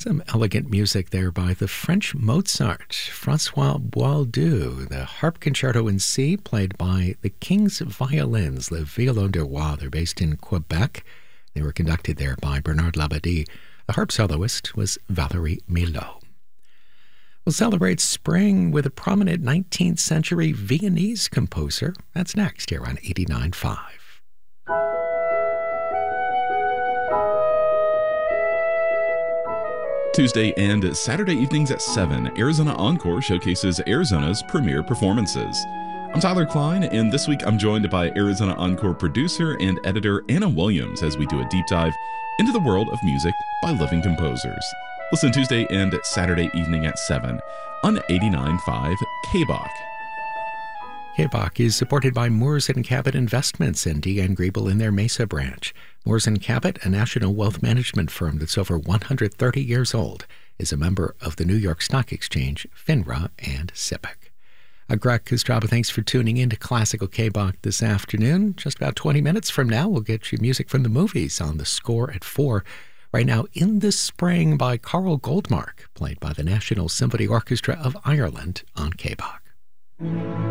Some elegant music there by the French Mozart, Francois Boieldieu, the Harp Concerto in C, played by the King's Violins, Le Violon du Roi. They're based in Quebec. They were conducted there by Bernard Labadie. The harp soloist was Valérie Milhaud. We'll celebrate spring with a prominent 19th century Viennese composer. That's next here on 89.5. Tuesday and Saturday evenings at 7, Arizona Encore showcases Arizona's premier performances. I'm Tyler Klein, and this week I'm joined by Arizona Encore producer and editor Anna Williams as we do a deep dive into the world of music by living composers. Listen Tuesday and Saturday evening at 7 on 89.5 KBOC. KBOC is supported by Moores & Cabot Investments and D.N. Griebel in their Mesa branch. Moores & Cabot, a national wealth management firm that's over 130 years old, is a member of the New York Stock Exchange, FINRA, and SIPC. Greg Kostraba, thanks for tuning in to Classical KBOC this afternoon. Just about 20 minutes from now, we'll get you music from the movies on The Score at 4. Right now, In the Spring by Carl Goldmark, played by the National Symphony Orchestra of Ireland on KBOC.